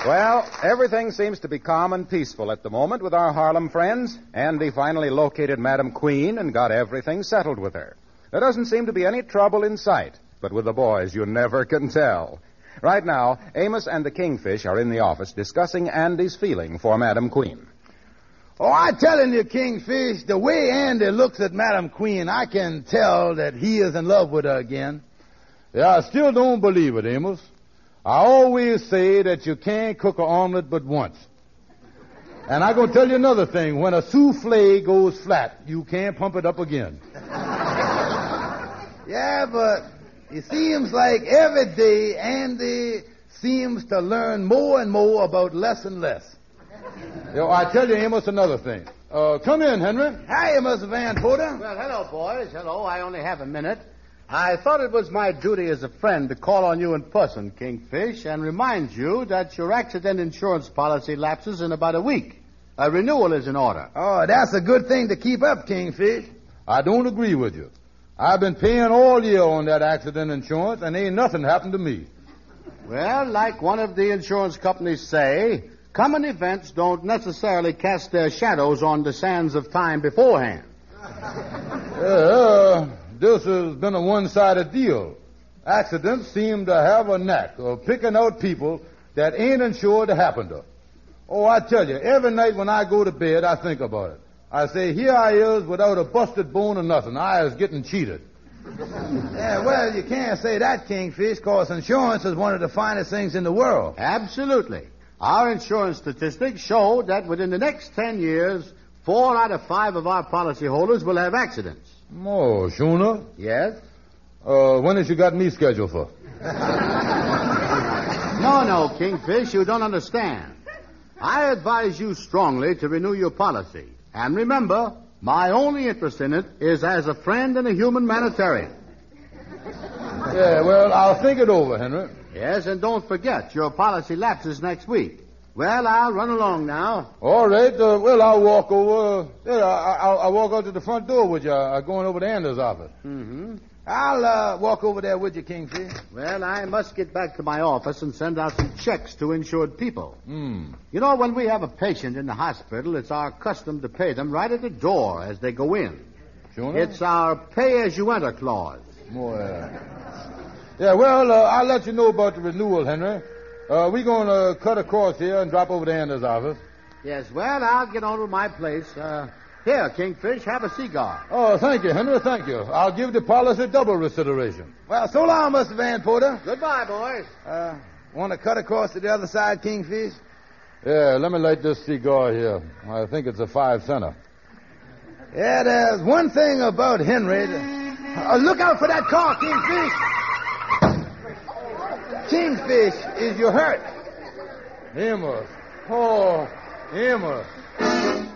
Well, everything seems to be calm and peaceful at the moment with our Harlem friends. Andy finally located Madam Queen and got everything settled with her. There doesn't seem to be any trouble in sight, but with the boys, you never can tell. Right now, Amos and the Kingfish are in the office discussing Andy's feeling for Madam Queen. Oh, I'm telling you, Kingfish, the way Andy looks at Madam Queen, I can tell that he is in love with her again. Yeah, I still don't believe it, Amos. I always say that you can't cook an omelet but once. And I'm going to tell you another thing. When a souffle goes flat, you can't pump it up again. Yeah, but it seems like every day Andy seems to learn more and more about less and less. I tell you, Amos, another thing. Come in, Henry. Hi, Mr. Van Porter. Well, hello, boys. Hello. I only have a minute. I thought it was my duty as a friend to call on you in person, Kingfish, and remind you that your accident insurance policy lapses in about a week. A renewal is in order. Oh, that's a good thing to keep up, Kingfish. I don't agree with you. I've been paying all year on that accident insurance, and ain't nothing happened to me. Well, like one of the insurance companies say, common events don't necessarily cast their shadows on the sands of time beforehand. This has been a one-sided deal. Accidents seem to have a knack of picking out people that ain't insured to happen to. Oh, I tell you, every night when I go to bed, I think about it. I say, here I is without a busted bone or nothing. I is getting cheated. Yeah, well, you can't say that, Kingfish, because insurance is one of the finest things in the world. Absolutely. Our insurance statistics show that within the next 10 years, 4 out of 5 of our policyholders will have accidents. Oh, Shuna? Yes? When has you got me scheduled for? No, Kingfish, you don't understand. I advise you strongly to renew your policy. And remember, my only interest in it is as a friend and a human humanitarian. Yeah, well, I'll think it over, Henry. Yes, and don't forget, your policy lapses next week. Well, I'll run along now. All right. I'll walk over. I'll walk out to the front door with you. I'm going over to Anders' office. Mm-hmm. I'll walk over there with you, Kingfish. Well, I must get back to my office and send out some checks to insured people. Hmm. You know, when we have a patient in the hospital, it's our custom to pay them right at the door as they go in. Sure. It's our pay-as-you-enter clause. Yeah, well, I'll let you know about the renewal, Henry. We're going to cut across here and drop over to Anders' office. Yes, well, I'll get on to my place. Here, Kingfish, have a cigar. Oh, thank you, Henry, thank you. I'll give the policy double consideration. Well, so long, Mr. Van Porter. Goodbye, boys. Want to cut across to the other side, Kingfish? Yeah, let me light this cigar here. I think it's a 5-center. Yeah, there's one thing about Henry. Look out for that car, Kingfish. Kingfish, is you hurt? Amos. Oh, Amos.